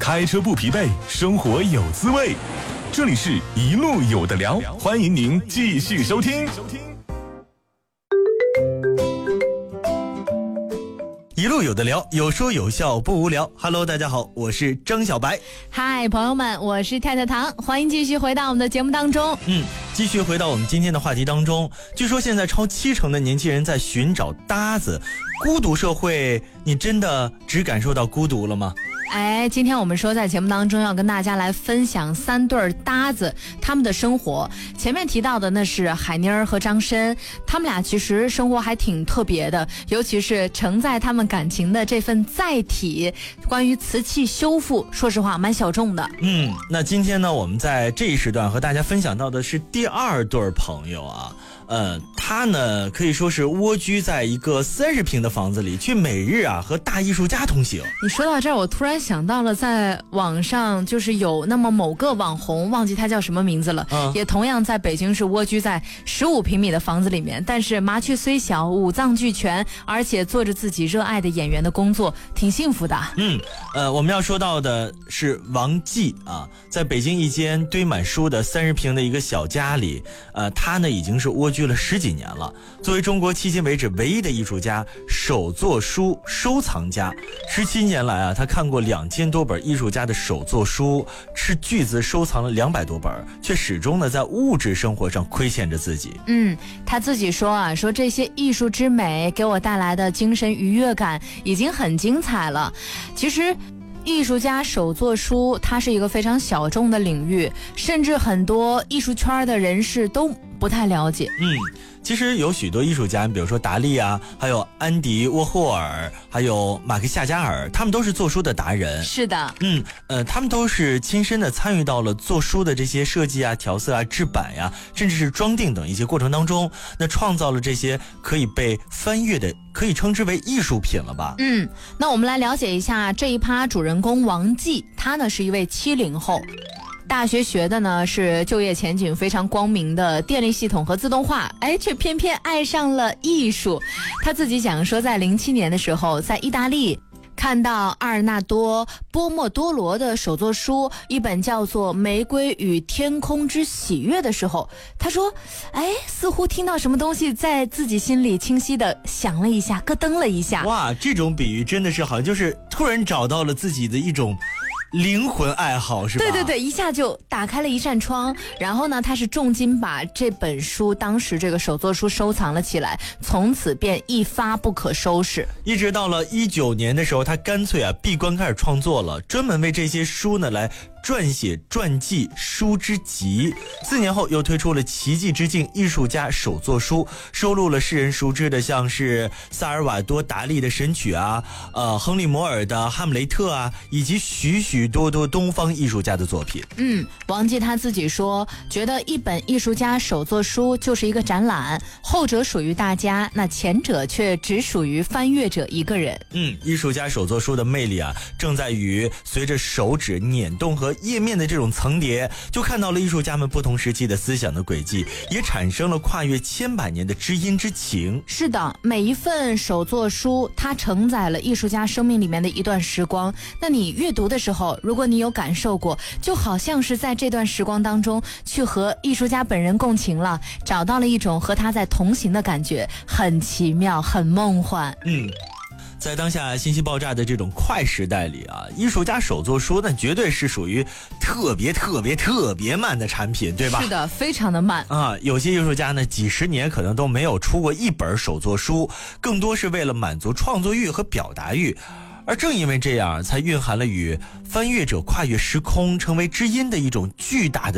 开车不疲惫，生活有滋味。这里是一路有的聊，欢迎您继续收听。 一路有的聊，有说有笑不无聊。Hello， 大家好，我是张小白。 嗨，朋友们，我是太太糖，欢迎继续回到我们的节目当中。 继续回到我们今天的话题当中。据说现在超70%的年轻人在寻找搭子，孤独社会，你真的只感受到孤独了吗？ 今天我们说在节目当中要跟大家来分享3对搭子他们的生活。前面提到的那是海妮儿和张深，他们俩其实生活还挺特别的，尤其是承载他们感情的这份载体，关于瓷器修复，说实话蛮小众的。 那今天呢，我们在这一时段和大家分享到的是第2对朋友啊。他呢可以说是蜗居在一个30平的房子里，却每日和大艺术家同行。 你说到这儿，我突然想到了在网上就是有那么某个网红，忘记他叫什么名字了，也同样在北京市蜗居在15平米的房子里面，但是麻雀虽小五脏俱全，而且做着自己热爱的演员的工作，挺幸福的。 我们要说到的是王继啊，在北京一间堆满书的30平的一个小家里，他呢已经是蜗居了10几年了。作为中国迄今为止唯一的艺术家、手作书收藏家，17年来他看过2000多本艺术家的手作书，斥巨资收藏了200多本，却始终呢在物质生活上亏欠着自己。 他自己说说这些艺术之美给我带来的精神愉悦感已经很精彩了。其实艺术家手作书它是一个非常小众的领域，甚至很多艺术圈的人士都不太了解。 其实有许多艺术家，比如说达利还有安迪沃霍尔，还有马克夏加尔，他们都是做书的达人。 是的。 他们都是亲身的参与到了做书的这些设计调色制版甚至是装订等一些过程当中，那创造了这些可以被翻阅的，可以称之为艺术品了吧。 那我们来了解一下这一趴主人公王继，他呢是一位70后。大学学的呢是就业前景非常光明的电力系统和自动化，却偏偏爱上了艺术。他自己讲说，在07年的时候，在意大利看到阿尔纳多·波莫多罗的手作书，一本叫做《玫瑰与天空之喜悦》的时候，他说似乎听到什么东西在自己心里清晰的响了一下，咯噔了一下。 哇，这种比喻真的是好像就是突然找到了自己的一种灵魂爱好，是吧？ 对，一下就打开了一扇窗。然后呢，他是重金把这本书，当时这个手作书收藏了起来，从此便一发不可收拾。 一直到了19年的时候，他干脆闭关开始创作了，专门为这些书呢来撰写传记书之集。4年后又推出了奇迹之境艺术家手作书，收录了世人熟知的像是萨尔瓦多达利的神曲亨利摩尔的哈姆雷特以及许许多多东方艺术家的作品。 王继他自己说，觉得一本艺术家手作书就是一个展览，后者属于大家，那前者却只属于翻阅者一个人。 艺术家手作书的魅力正在于随着手指捻动和页面的这种层叠，就看到了艺术家们不同时期的思想的轨迹，也产生了跨越千百年的知音之情。 是的，每一份手作书它承载了艺术家生命里面的一段时光，那你阅读的时候，如果你有感受过，就好像是在这段时光当中去和艺术家本人共情了，找到了一种和他在同行的感觉，很奇妙，很梦幻。 在当下信息爆炸的这种快时代里艺术家手作书那绝对是属于特别慢的产品，对吧？ 是的，非常的慢有些艺术家呢几十年可能都没有出过一本手作书，更多是为了满足创作欲和表达欲。而正因为这样，才蕴含了与翻阅者跨越时空成为知音的一种巨大的